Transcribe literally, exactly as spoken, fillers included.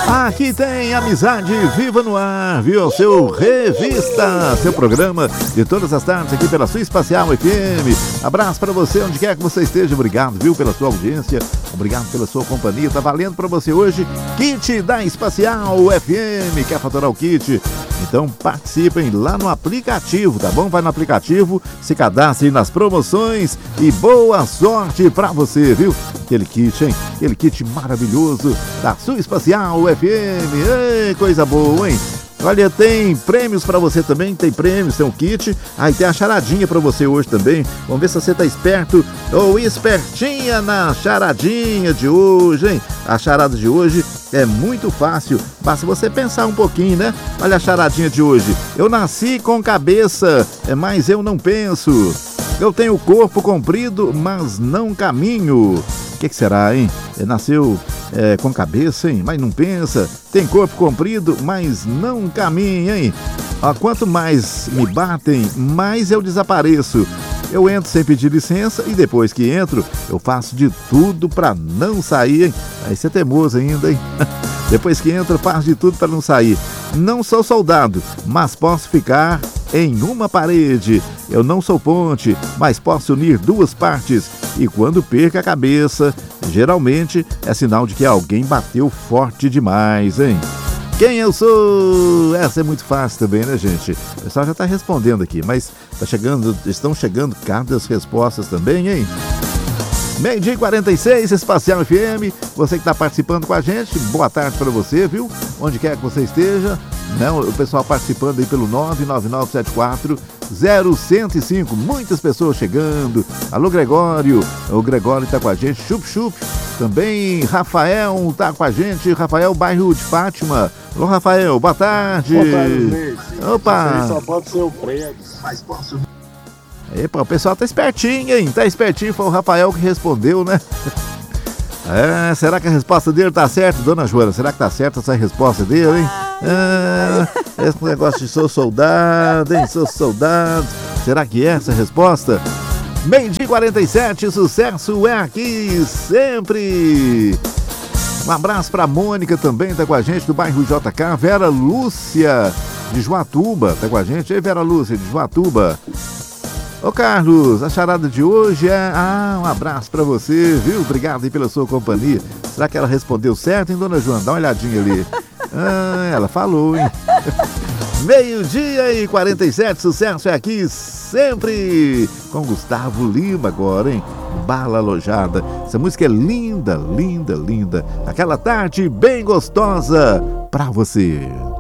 Aqui tem Amizade Viva no Ar, viu? Seu Revista, seu programa de todas as tardes aqui pela sua Espacial F M. Abraço para você, onde quer que você esteja. Obrigado, viu, pela sua audiência. Obrigado pela sua companhia. Tá valendo para você hoje kit da Espacial F M. Quer faturar o kit? Então participem lá no aplicativo, tá bom? Vai no aplicativo, se cadastre nas promoções e boa sorte pra você, viu? Aquele kit, hein? Aquele kit maravilhoso da sua Espacial F M. Ei, coisa boa, hein? Olha, tem prêmios pra você também, tem prêmios, tem um kit. Aí tem a charadinha pra você hoje também. Vamos ver se você tá esperto ou espertinha na charadinha de hoje, hein? A charada de hoje é muito fácil, basta você pensar um pouquinho, né? Olha a charadinha de hoje. Eu nasci com cabeça, mas eu não penso. Eu tenho corpo comprido, mas não caminho. O que, que será, hein? Nasceu é, com cabeça, hein? Mas não pensa. Tem corpo comprido, mas não caminha, hein? Ó, quanto mais me batem, mais eu desapareço. Eu entro sem pedir licença e depois que entro, eu faço de tudo pra não sair, hein? Aí você é teimoso ainda, hein? Depois que entra, faço de tudo pra não sair. Não sou soldado, mas posso ficar em uma parede. Eu não sou ponte, mas posso unir duas partes. E quando perco a cabeça, geralmente é sinal de que alguém bateu forte demais, hein? Quem eu sou? Essa é muito fácil também, né, gente? O pessoal já tá respondendo aqui, mas tá chegando, estão chegando cada as respostas também, hein? Meio-dia e quarenta e seis, Espacial F M. Você que está participando com a gente, boa tarde para você, viu? Onde quer que você esteja. Não, o pessoal participando aí pelo nove nove nove sete quatro zero um zero cinco. Muitas pessoas chegando. Alô, Gregório. O Gregório está com a gente. Chup, chup. Também Rafael está com a gente. Rafael, bairro de Fátima. Alô, Rafael, boa tarde. Boa tarde, Luiz. Opa. Isso aí só pode ser o prédio. Mas posso... Epa, o pessoal tá espertinho, hein? Tá espertinho, foi o Rafael que respondeu, né? É, será que a resposta dele tá certa, dona Joana? Será que tá certa essa resposta dele, hein? É, esse negócio de sou soldado, hein? Sou soldado. Será que é essa a resposta? Meio-dia e quarenta e sete, sucesso é aqui sempre. Um abraço pra Mônica também, tá com a gente do bairro J K. Vera Lúcia de Joatuba, tá com a gente. Ei, Vera Lúcia de Joatuba. Ô Carlos, a charada de hoje é... Ah, um abraço pra você, viu? Obrigado aí pela sua companhia. Será que ela respondeu certo, hein, dona Joana? Dá uma olhadinha ali. Ah, ela falou, hein? Meio-dia e quarenta e sete, sucesso é aqui sempre com Gustavo Lima agora, hein? Bala Alojada. Essa música é linda, linda, linda. Aquela tarde bem gostosa pra você.